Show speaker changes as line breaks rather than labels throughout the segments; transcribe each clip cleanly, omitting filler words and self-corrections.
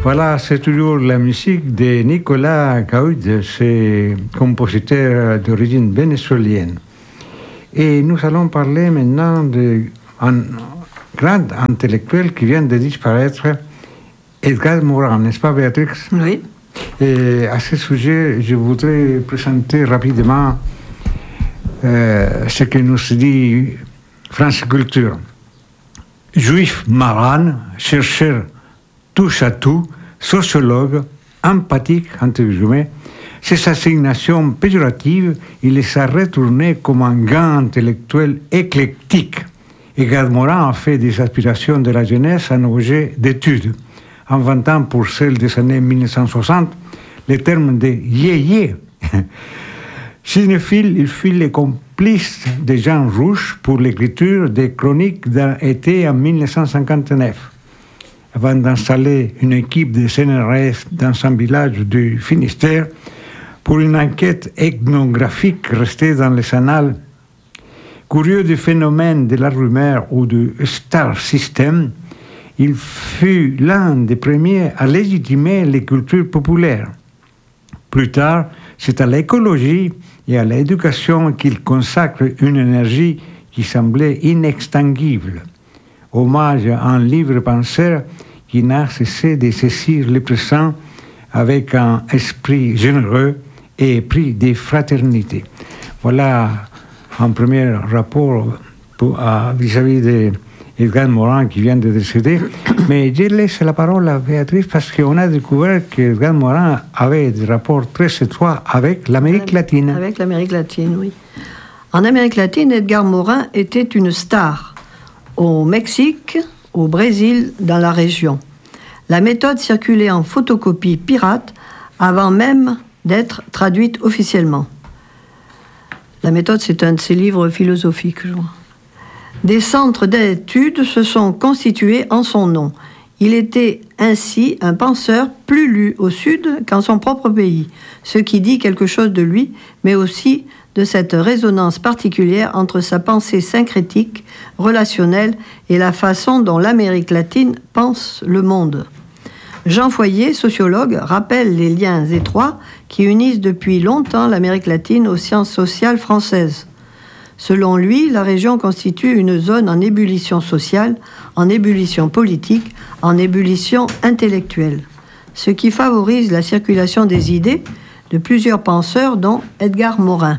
Voilà, c'est toujours la musique de Nicolas Caoud, c'est compositeur d'origine vénézuélienne. Et nous allons parler maintenant d'un grand intellectuel qui vient de disparaître, Edgar Morin, n'est-ce pas, Béatrix?
Oui.
Et à ce sujet, je voudrais présenter rapidement ce que nous dit France Culture. Juif Morin, chercheur touche à tout, sociologue, empathique, entre guillemets, ses assignations péjoratives, il les a retournées comme un grand intellectuel éclectique. Edgar Morin a fait des aspirations de la jeunesse un objet d'étude, inventant pour celles des années 1960 le terme de yéyé. Cinéphile, il fut le complice de Jean Rouch pour l'écriture des chroniques d'un été en 1959. Avant d'installer une équipe de CNRS dans un village du Finistère pour une enquête ethnographique restée dans les annales. Curieux du phénomène de la rumeur ou du star system, il fut l'un des premiers à légitimer les cultures populaires. Plus tard, c'est à l'écologie et à l'éducation qu'il consacre une énergie qui semblait inextinguible. Hommage à un livre penseur qui n'a cessé de saisir le présent avec un esprit généreux et épris de fraternité. Voilà un premier rapport vis-à-vis d'Edgar Morin qui vient de décéder. Mais je laisse la parole à Béatrice parce qu'on a découvert qu'Edgar Morin avait des rapports très étroits avec l'Amérique latine.
Avec l'Amérique latine, oui. En Amérique latine, Edgar Morin était une star. Au Mexique, au Brésil, dans la région. La méthode circulait en photocopie pirate avant même d'être traduite officiellement. La méthode, c'est un de ses livres philosophiques, je crois. Des centres d'études se sont constitués en son nom. Il était ainsi un penseur plus lu au sud qu'en son propre pays, ce qui dit quelque chose de lui, mais aussi de cette résonance particulière entre sa pensée syncrétique, relationnelle et la façon dont l'Amérique latine pense le monde. Jean Foyer, sociologue, rappelle les liens étroits qui unissent depuis longtemps l'Amérique latine aux sciences sociales françaises. Selon lui, la région constitue une zone en ébullition sociale, en ébullition politique, en ébullition intellectuelle, ce qui favorise la circulation des idées de plusieurs penseurs, dont Edgar Morin.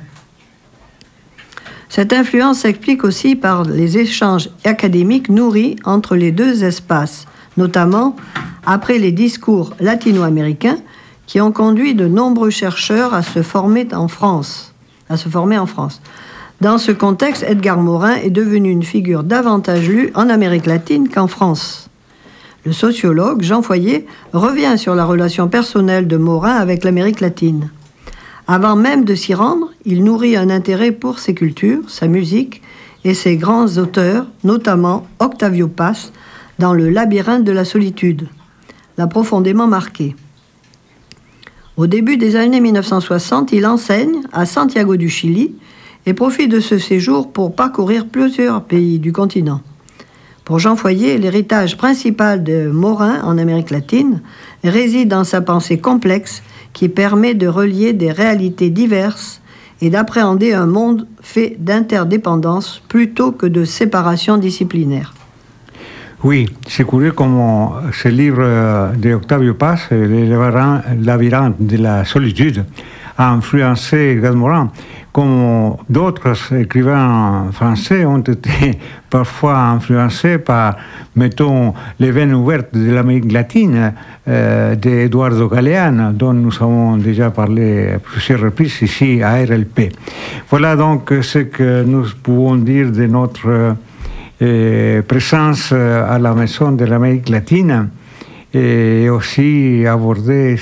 Cette influence s'explique aussi par les échanges académiques nourris entre les deux espaces, notamment après les discours latino-américains qui ont conduit de nombreux chercheurs à se former en France. Dans ce contexte, Edgar Morin est devenu une figure davantage lue en Amérique latine qu'en France. Le sociologue Jean Foyer revient sur la relation personnelle de Morin avec l'Amérique latine. Avant même de s'y rendre, il nourrit un intérêt pour ses cultures, sa musique et ses grands auteurs, notamment Octavio Paz, dans Le labyrinthe de la solitude, l'a profondément marqué. Au début des années 1960, il enseigne à Santiago du Chili et profite de ce séjour pour parcourir plusieurs pays du continent. Pour Jean Foyer, l'héritage principal de Morin en Amérique latine réside dans sa pensée complexe qui permet de relier des réalités diverses et d'appréhender un monde fait d'interdépendance plutôt que de séparation disciplinaire.
Oui, c'est curieux comment ce livre d'Octavio Paz, Le labyrinthe de la solitude, a influencé Edgar Morin, comme d'autres écrivains français ont été parfois influencés par, mettons, les veines ouvertes de l'Amérique latine d'Eduardo Galeano, dont nous avons déjà parlé à plusieurs reprises ici à RLP. Voilà donc ce que nous pouvons dire de notre présence à la Maison de l'Amérique latine et aussi aborder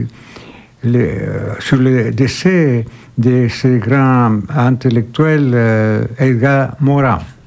sur le décès de ce grand intellectuel Edgar Morin.